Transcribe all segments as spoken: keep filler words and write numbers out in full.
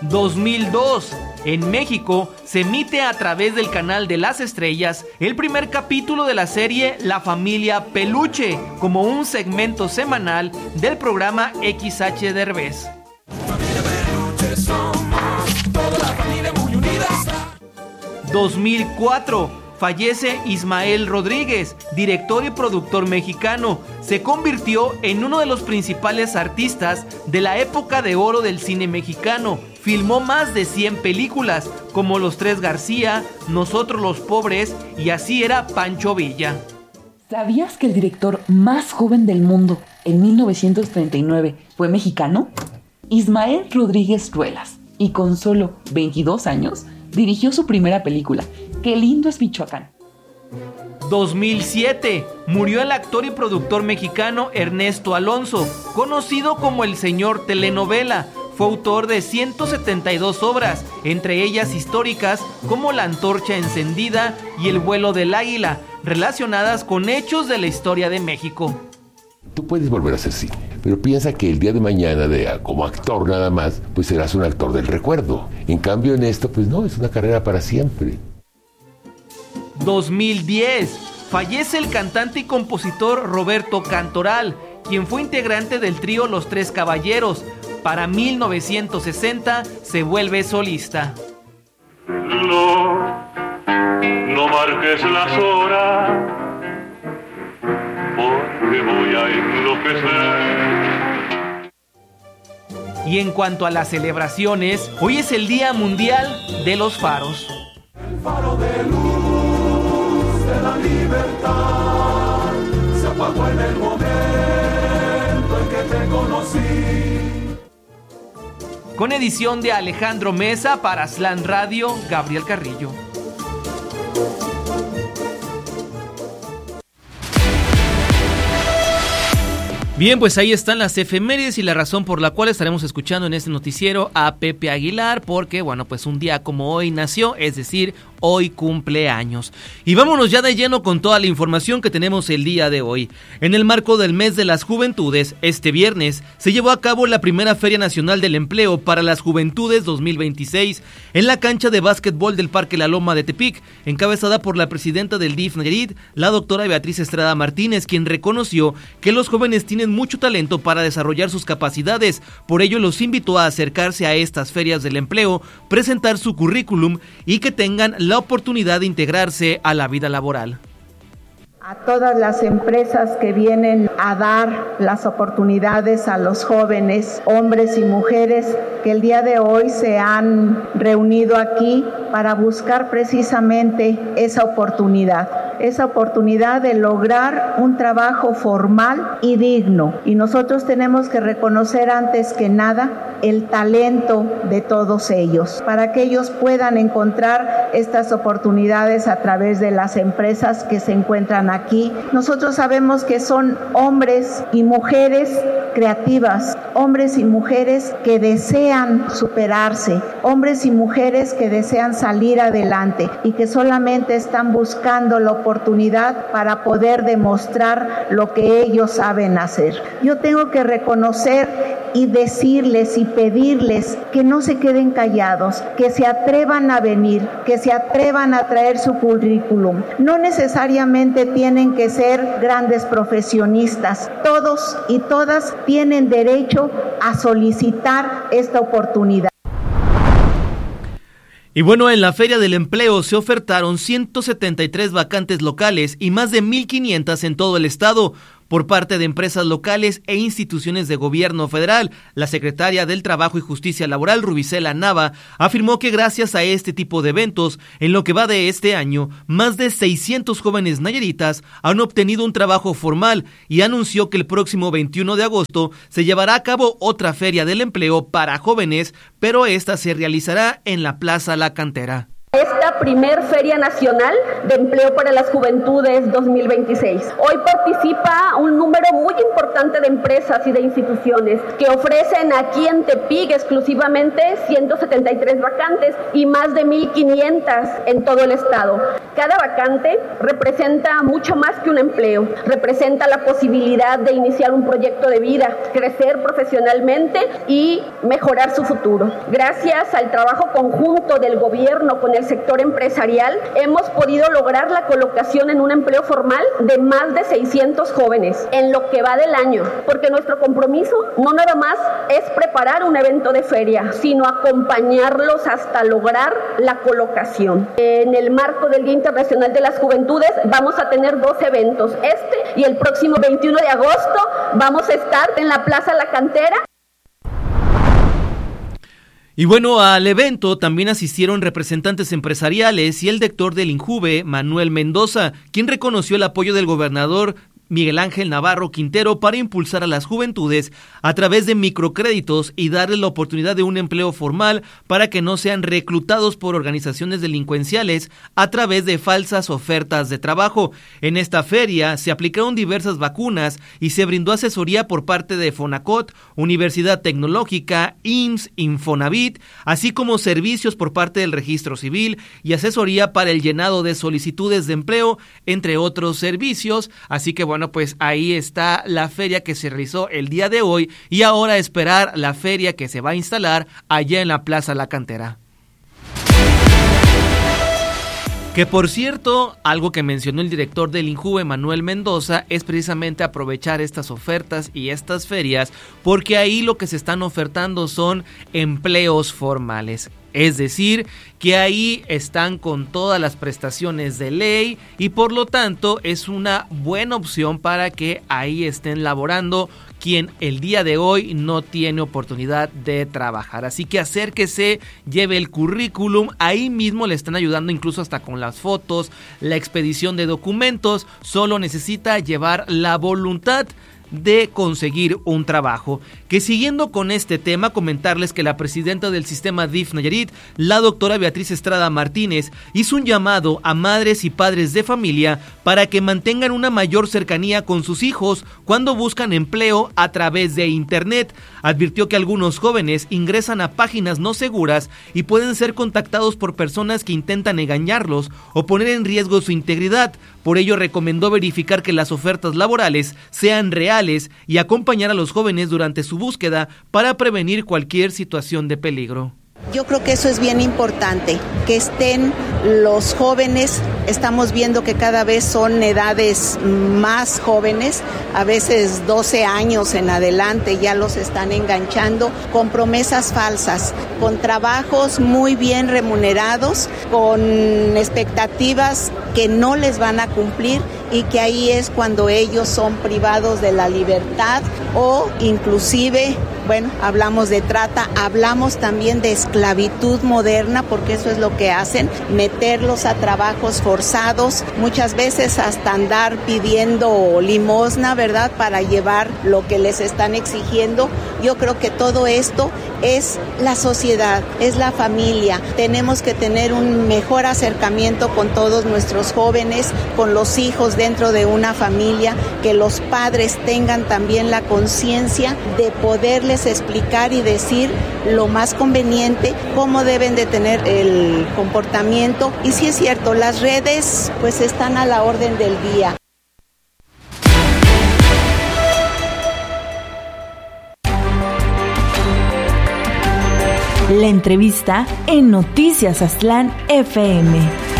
dos mil dos. En México se emite a través del canal de las estrellas el primer capítulo de la serie La Familia Peluche, como un segmento semanal del programa X H Derbez. dos mil cuatro. Fallece Ismael Rodríguez, director y productor mexicano. Se convirtió en uno de los principales artistas de la época de oro del cine mexicano. Filmó más de cien películas, como Los Tres García, Nosotros los Pobres y Así era Pancho Villa. ¿Sabías que el director más joven del mundo en mil novecientos treinta y nueve fue mexicano? Ismael Rodríguez Ruelas, y con solo veintidós años dirigió su primera película, Qué lindo es Michoacán. dos mil siete. Murió el actor y productor mexicano Ernesto Alonso, conocido como el Señor Telenovela. Fue autor de ciento setenta y dos obras, entre ellas históricas como La Antorcha Encendida y El Vuelo del Águila, relacionadas con hechos de la historia de México. Tú puedes volver a hacer cine, pero piensa que el día de mañana, de, como actor nada más, pues serás un actor del recuerdo. En cambio en esto, pues no, es una carrera para siempre. dos mil diez. Fallece el cantante y compositor Roberto Cantoral, quien fue integrante del trío Los Tres Caballeros. Para mil novecientos sesenta se vuelve solista. No, no marques las horas, porque voy a enloquecer. Y en cuanto a las celebraciones, hoy es el Día Mundial de los Faros. El faro de luz de la libertad se apagó en el momento en que te conocí. Con edición de Alejandro Mesa para Slant Radio, Gabriel Carrillo. Bien, pues ahí están las efemérides y la razón por la cual estaremos escuchando en este noticiero a Pepe Aguilar, porque, bueno, pues un día como hoy nació, es decir, hoy cumple años. Y vámonos ya de lleno con toda la información que tenemos el día de hoy. En el marco del mes de las juventudes, este viernes se llevó a cabo la primera Feria Nacional del Empleo para las Juventudes dos mil veintiséis en la cancha de básquetbol del Parque La Loma de Tepic, encabezada por la presidenta del D I F Nayarit, la doctora Beatriz Estrada Martínez, quien reconoció que los jóvenes tienen mucho talento para desarrollar sus capacidades. Por ello los invitó a acercarse a estas ferias del empleo, presentar su currículum y que tengan la oportunidad de integrarse a la vida laboral. A todas las empresas que vienen a dar las oportunidades a los jóvenes, hombres y mujeres, que el día de hoy se han reunido aquí para buscar precisamente esa oportunidad, esa oportunidad de lograr un trabajo formal y digno. Y nosotros tenemos que reconocer antes que nada el talento de todos ellos, para que ellos puedan encontrar estas oportunidades a través de las empresas que se encuentran aquí. Nosotros sabemos que son hombres y mujeres creativas, hombres y mujeres que desean superarse, hombres y mujeres que desean salir adelante y que solamente están buscando la oportunidad para poder demostrar lo que ellos saben hacer. Yo tengo que reconocer y decirles y pedirles que no se queden callados, que se atrevan a venir, que se atrevan a traer su currículum. No necesariamente tienen que ser grandes profesionistas. Todos y todas tienen derecho a solicitar esta oportunidad. Y bueno, en la Feria del Empleo se ofertaron ciento setenta y tres vacantes locales y más de mil quinientas en todo el estado por parte de empresas locales e instituciones de gobierno federal. La secretaria del Trabajo y Justicia Laboral, Rubicela Nava, afirmó que gracias a este tipo de eventos, en lo que va de este año, más de seiscientos jóvenes nayaritas han obtenido un trabajo formal y anunció que el próximo veintiuno de agosto se llevará a cabo otra Feria del Empleo para jóvenes, pero esta se realizará en la Plaza La Cantera. Esta primer Feria Nacional de Empleo para las Juventudes dos mil veintiséis. Hoy participa un número muy importante de empresas y de instituciones que ofrecen aquí en Tepic exclusivamente ciento setenta y tres vacantes y más de mil quinientas en todo el estado. Cada vacante representa mucho más que un empleo, representa la posibilidad de iniciar un proyecto de vida, crecer profesionalmente y mejorar su futuro. Gracias al trabajo conjunto del gobierno con el sector empresarial, hemos podido lograr la colocación en un empleo formal de más de seiscientos jóvenes en lo que va del año, porque nuestro compromiso no nada más es preparar un evento de feria, sino acompañarlos hasta lograr la colocación. En el marco del Día Internacional de las Juventudes vamos a tener dos eventos, este y el próximo veintiuno de agosto vamos a estar en la Plaza La Cantera. Y bueno, al evento también asistieron representantes empresariales y el director del INJUVE, Manuel Mendoza, quien reconoció el apoyo del gobernador Miguel Ángel Navarro Quintero para impulsar a las juventudes a través de microcréditos y darles la oportunidad de un empleo formal para que no sean reclutados por organizaciones delincuenciales a través de falsas ofertas de trabajo. En esta feria se aplicaron diversas vacunas y se brindó asesoría por parte de Fonacot, Universidad Tecnológica, I M S S, Infonavit, así como servicios por parte del Registro Civil y asesoría para el llenado de solicitudes de empleo, entre otros servicios. Así que bueno, pues ahí está la feria que se realizó el día de hoy y ahora esperar la feria que se va a instalar allá en la Plaza La Cantera. Que por cierto, algo que mencionó el director del INJUVE, Manuel Mendoza, es precisamente aprovechar estas ofertas y estas ferias, porque ahí lo que se están ofertando son empleos formales. Es decir, que ahí están con todas las prestaciones de ley y por lo tanto es una buena opción para que ahí estén laborando quien el día de hoy no tiene oportunidad de trabajar. Así que acérquese, lleve el currículum, ahí mismo le están ayudando incluso hasta con las fotos, la expedición de documentos, solo necesita llevar la voluntad de conseguir un trabajo. Que siguiendo con este tema, comentarles que la presidenta del sistema D I F Nayarit, la doctora Beatriz Estrada Martínez, hizo un llamado a madres y padres de familia para que mantengan una mayor cercanía con sus hijos cuando buscan empleo a través de internet. Advirtió que algunos jóvenes ingresan a páginas no seguras y pueden ser contactados por personas que intentan engañarlos o poner en riesgo su integridad. Por ello recomendó verificar que las ofertas laborales sean reales y acompañar a los jóvenes durante su búsqueda para prevenir cualquier situación de peligro. Yo creo que eso es bien importante, que estén los jóvenes. Estamos viendo que cada vez son edades más jóvenes, a veces doce años en adelante ya los están enganchando con promesas falsas, con trabajos muy bien remunerados, con expectativas que no les van a cumplir y que ahí es cuando ellos son privados de la libertad o inclusive, bueno, hablamos de trata, hablamos también de esclavitud moderna, porque eso es lo que hacen, meterlos a trabajos forzados, muchas veces hasta andar pidiendo limosna, ¿verdad?, para llevar lo que les están exigiendo. Yo creo que todo esto es la sociedad, es la familia. Tenemos que tener un mejor acercamiento con todos nuestros jóvenes, con los hijos dentro de una familia, que los padres tengan también la conciencia de poderles explicar y decir lo más conveniente, cómo deben de tener el comportamiento. Y sí es cierto, las redes pues están a la orden del día. La entrevista en Noticias Aztlán F M.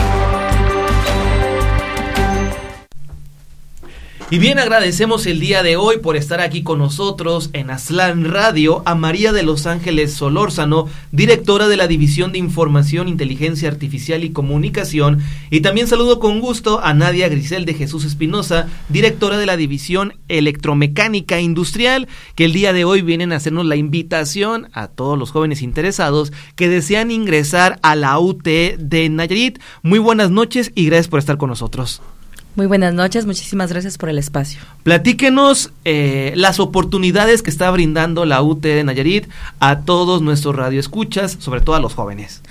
Y bien, agradecemos el día de hoy por estar aquí con nosotros en Aztlán Radio a María de los Ángeles Solórzano, directora de la División de Información, Inteligencia Artificial y Comunicación, y también saludo con gusto a Nadia Grisel de Jesús Espinosa, directora de la División Electromecánica Industrial, que el día de hoy vienen a hacernos la invitación a todos los jóvenes interesados que desean ingresar a la U T de Nayarit. Muy buenas noches y gracias por estar con nosotros. Muy buenas noches, muchísimas gracias por el espacio. Platíquenos eh, las oportunidades que está brindando la U T de Nayarit a todos nuestros radioescuchas, sobre todo a los jóvenes.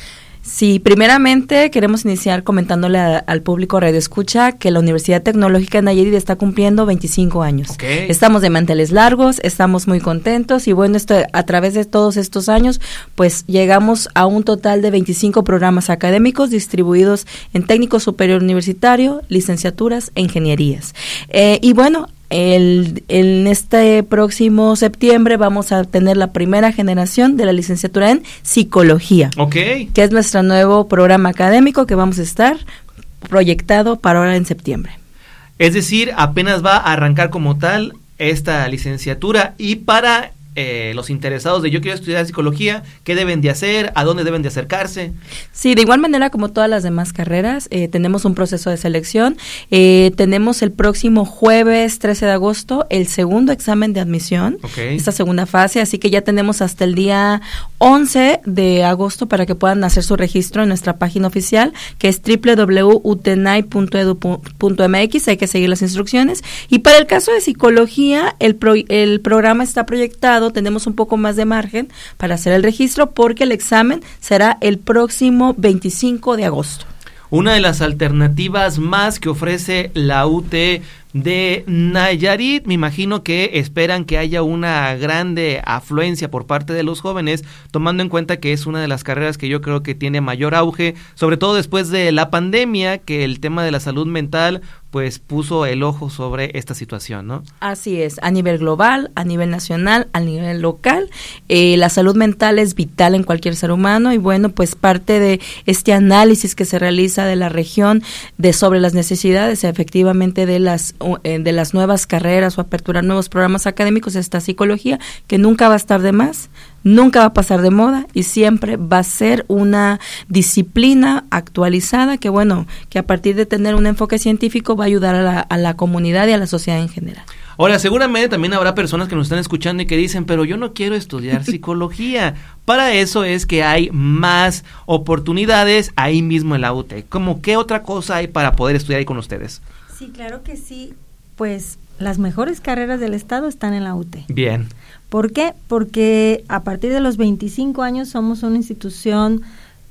Sí, primeramente queremos iniciar comentándole a, al público Radio Escucha que la Universidad Tecnológica de Nayarit está cumpliendo veinticinco años. Okay. Estamos de manteles largos, estamos muy contentos y bueno, esto, a través de todos estos años, pues llegamos a un total de veinticinco programas académicos distribuidos en técnico superior universitario, licenciaturas e ingenierías. Eh, y bueno, El, en este próximo septiembre vamos a tener la primera generación de la licenciatura en Psicología, okay, que es nuestro nuevo programa académico que vamos a estar proyectado para ahora en septiembre. Es decir, apenas va a arrancar como tal esta licenciatura y para eh, los interesados de yo quiero estudiar psicología, ¿qué deben de hacer? ¿A dónde deben de acercarse? Sí, de igual manera como todas las demás carreras, eh, tenemos un proceso de selección. Eh, tenemos el próximo jueves trece de agosto el segundo examen de admisión, okay, esta segunda fase, así que ya tenemos hasta el día once de agosto para que puedan hacer su registro en nuestra página oficial, que es doble u doble u doble u punto u t e n a i punto e d u punto m x. Hay que seguir las instrucciones. Y para el caso de psicología, el, pro, el programa está proyectado, tenemos un poco más de margen para hacer el registro porque el examen será el próximo veinticinco de agosto. Una de las alternativas más que ofrece la U T de Nayarit, me imagino que esperan que haya una grande afluencia por parte de los jóvenes, tomando en cuenta que es una de las carreras que yo creo que tiene mayor auge, sobre todo después de la pandemia, que el tema de la salud mental pues puso el ojo sobre esta situación, ¿no? Así es, a nivel global, a nivel nacional, a nivel local, eh, la salud mental es vital en cualquier ser humano y bueno, pues parte de este análisis que se realiza de la región de sobre las necesidades efectivamente de las de las nuevas carreras o aperturar nuevos programas académicos, esta psicología, que nunca va a estar de más, nunca va a pasar de moda y siempre va a ser una disciplina actualizada que, bueno, que a partir de tener un enfoque científico va a ayudar a la, a la comunidad y a la sociedad en general. Ahora, seguramente también habrá personas que nos están escuchando y que dicen, pero yo no quiero estudiar psicología. Para eso es que hay más oportunidades ahí mismo en la U T E. ¿Cómo qué otra cosa hay para poder estudiar ahí con ustedes? Sí, claro que sí. Pues las mejores carreras del estado están en la U T E. Bien. ¿Por qué? Porque a partir de los veinticinco años somos una institución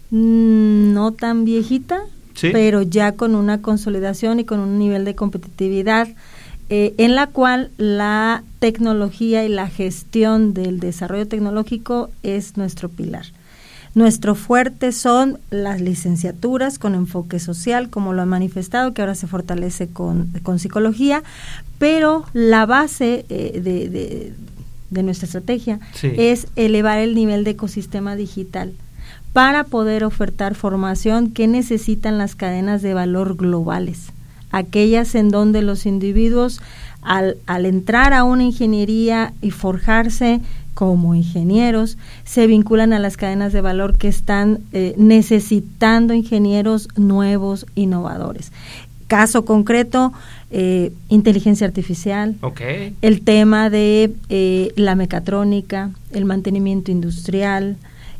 mmm, no tan viejita, ¿sí?, pero ya con una consolidación y con un nivel de competitividad eh, en la cual la tecnología y la gestión del desarrollo tecnológico es nuestro pilar. Nuestro fuerte son las licenciaturas con enfoque social, como lo han manifestado, que ahora se fortalece con, con psicología, pero la base eh, de, de, de nuestra estrategia, sí, es elevar el nivel de ecosistema digital para poder ofertar formación que necesitan las cadenas de valor globales, aquellas en donde los individuos al, al entrar a una ingeniería y forjarse como ingenieros, se vinculan a las cadenas de valor que están eh, necesitando ingenieros nuevos, innovadores. Caso concreto, eh, inteligencia artificial, okay, el tema de eh, la mecatrónica, el mantenimiento industrial,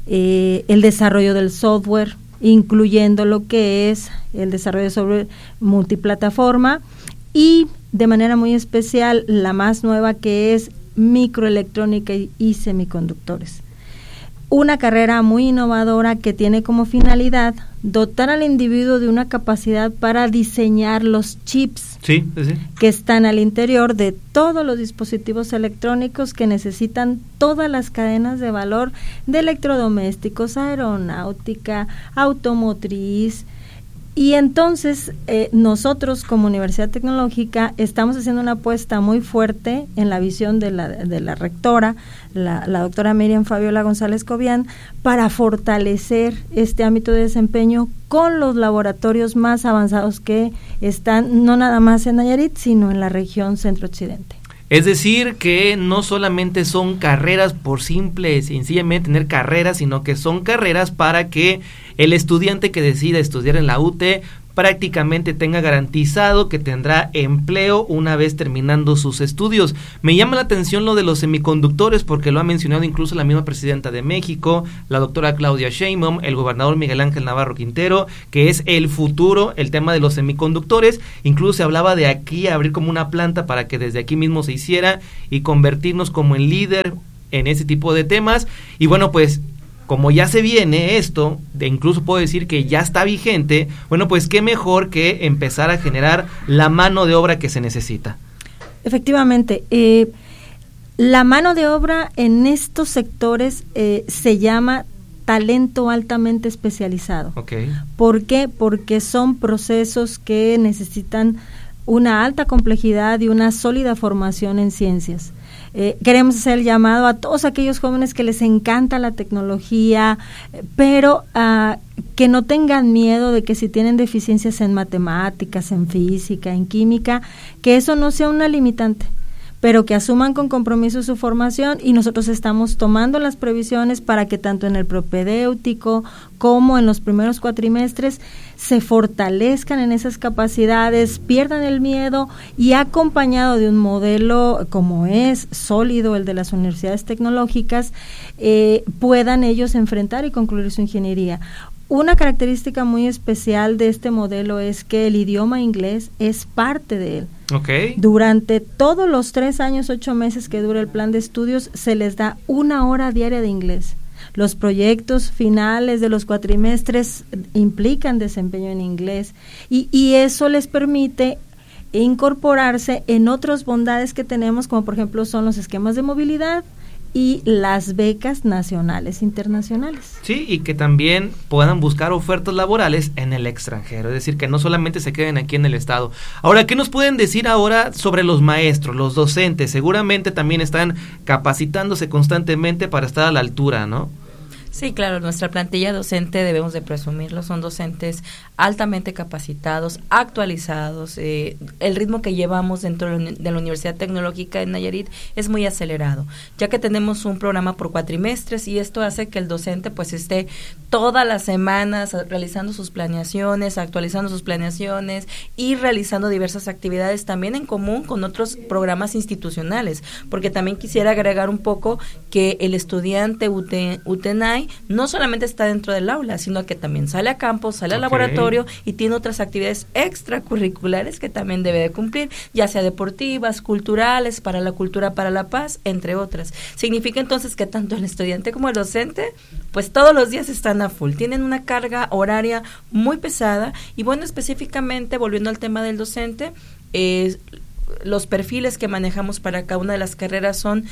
eh, el desarrollo del software, incluyendo lo que es el desarrollo de software multiplataforma y de manera muy especial la más nueva que es microelectrónica y, y semiconductores. Una carrera muy innovadora que tiene como finalidad dotar al individuo de una capacidad para diseñar los chips, sí, sí, que están al interior de todos los dispositivos electrónicos que necesitan todas las cadenas de valor de electrodomésticos, aeronáutica, automotriz. Y entonces eh, nosotros como Universidad Tecnológica estamos haciendo una apuesta muy fuerte en la visión de la, de la rectora, la, la doctora Miriam Fabiola González Cobian, para fortalecer este ámbito de desempeño con los laboratorios más avanzados que están no nada más en Nayarit, sino en la región centro-occidente. Es decir, que no solamente son carreras por simple y sencillamente tener carreras, sino que son carreras para que el estudiante que decida estudiar en la U T E prácticamente tenga garantizado que tendrá empleo una vez terminando sus estudios. Me llama la atención lo de los semiconductores porque lo ha mencionado incluso la misma presidenta de México, la doctora Claudia Sheinbaum, el gobernador Miguel Ángel Navarro Quintero, que es el futuro, el tema de los semiconductores. Incluso se hablaba de aquí abrir como una planta para que desde aquí mismo se hiciera y convertirnos como en líder en ese tipo de temas. Y bueno, pues como ya se viene esto, de incluso puedo decir que ya está vigente, bueno, pues qué mejor que empezar a generar la mano de obra que se necesita. Efectivamente, eh, la mano de obra en estos sectores eh, se llama talento altamente especializado. Okay. ¿Por qué? Porque son procesos que necesitan una alta complejidad y una sólida formación en ciencias. Eh, queremos hacer el llamado a todos aquellos jóvenes que les encanta la tecnología, pero uh, que no tengan miedo de que si tienen deficiencias en matemáticas, en física, en química, que eso no sea una limitante, pero que asuman con compromiso su formación, y nosotros estamos tomando las previsiones para que tanto en el propedéutico como en los primeros cuatrimestres se fortalezcan en esas capacidades, pierdan el miedo, y acompañado de un modelo como es sólido el de las universidades tecnológicas, eh, puedan ellos enfrentar y concluir su ingeniería. Una característica muy especial de este modelo es que el idioma inglés es parte de él. Okay. Durante todos los tres años, ocho meses que dura el plan de estudios, se les da una hora diaria de inglés. Los proyectos finales de los cuatrimestres implican desempeño en inglés, y, y eso les permite incorporarse en otras bondades que tenemos, como por ejemplo son los esquemas de movilidad y las becas nacionales, internacionales. Sí, y que también puedan buscar ofertas laborales en el extranjero, es decir, que no solamente se queden aquí en el estado. Ahora, ¿qué nos pueden decir ahora sobre los maestros, los docentes? Seguramente también están capacitándose constantemente para estar a la altura, ¿no? Sí, claro, nuestra plantilla docente, debemos de presumirlo, son docentes altamente capacitados, actualizados. Eh, el ritmo que llevamos dentro de la Universidad Tecnológica de Nayarit es muy acelerado, ya que tenemos un programa por cuatrimestres, y esto hace que el docente pues esté todas las semanas realizando sus planeaciones, actualizando sus planeaciones y realizando diversas actividades también en común con otros programas institucionales, porque también quisiera agregar un poco que el estudiante U T N A I no solamente está dentro del aula, sino que también sale a campo, sale al okay. laboratorio, y tiene otras actividades extracurriculares que también debe de cumplir, ya sea deportivas, culturales, para la cultura, para la paz, entre otras. Significa entonces que tanto el estudiante como el docente, pues todos los días están a full, tienen una carga horaria muy pesada. Y bueno, específicamente, volviendo al tema del docente, eh, los perfiles que manejamos para cada una de las carreras son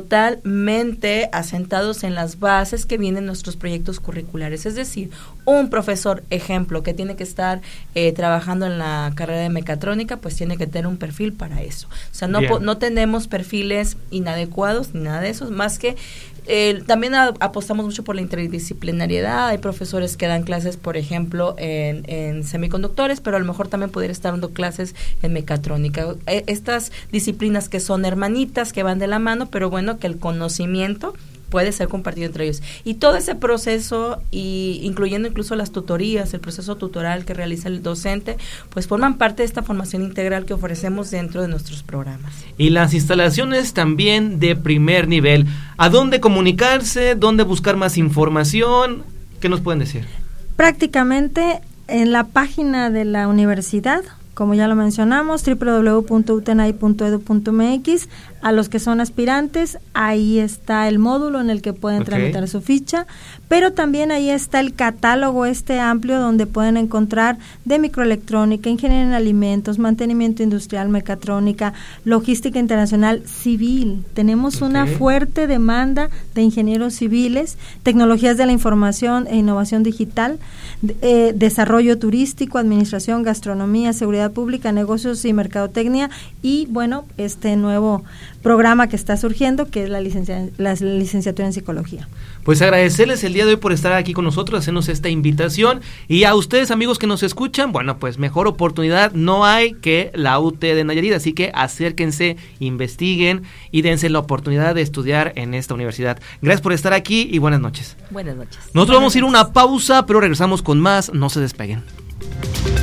totalmente asentados en las bases que vienen nuestros proyectos curriculares. Es decir, un profesor, ejemplo, que tiene que estar eh, trabajando en la carrera de mecatrónica, pues tiene que tener un perfil para eso. O sea, no, po- no tenemos perfiles inadecuados ni nada de eso, más que Eh, también a, apostamos mucho por la interdisciplinariedad. Hay profesores que dan clases, por ejemplo, en, en semiconductores, pero a lo mejor también pudiera estar dando clases en mecatrónica. E, estas disciplinas que son hermanitas, que van de la mano, pero bueno, que el conocimiento puede ser compartido entre ellos. Y todo ese proceso, y incluyendo incluso las tutorías, el proceso tutoral que realiza el docente, pues forman parte de esta formación integral que ofrecemos dentro de nuestros programas. Y las instalaciones también de primer nivel. ¿A dónde comunicarse? ¿Dónde buscar más información? ¿Qué nos pueden decir? Prácticamente en la página de la universidad, como ya lo mencionamos, doble u doble u doble u punto u t n a i punto e d u punto m x. A los que son aspirantes, ahí está el módulo en el que pueden okay. tramitar su ficha, pero también ahí está el catálogo este amplio donde pueden encontrar de microelectrónica, ingeniería en alimentos, mantenimiento industrial, mecatrónica, logística internacional, civil. Tenemos okay. una fuerte demanda de ingenieros civiles, tecnologías de la información e innovación digital, eh, desarrollo turístico, administración, gastronomía, seguridad pública, negocios y mercadotecnia, y bueno, este nuevo programa que está surgiendo, que es la, licencia, la licenciatura en psicología. Pues agradecerles el día de hoy por estar aquí con nosotros, hacernos esta invitación, y a ustedes, amigos que nos escuchan, bueno, pues mejor oportunidad no hay que la U T de Nayarit, así que acérquense, investiguen y dense la oportunidad de estudiar en esta universidad. Gracias por estar aquí y buenas noches. Buenas noches. Nosotros buenas vamos noches. a ir a una pausa, pero regresamos con más, no se despeguen.